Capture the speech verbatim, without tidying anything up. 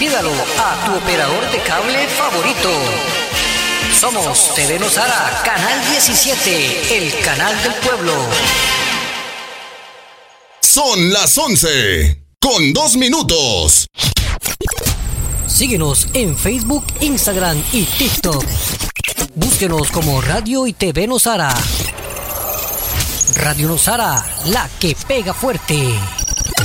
Pídalo a tu operador de cable favorito. Somos T V Nosara, Canal diecisiete, el canal del pueblo. Son las once, con dos minutos. Síguenos en Facebook, Instagram y TikTok. Búsquenos como Radio y T V Nosara. Radio Nosara, la que pega fuerte.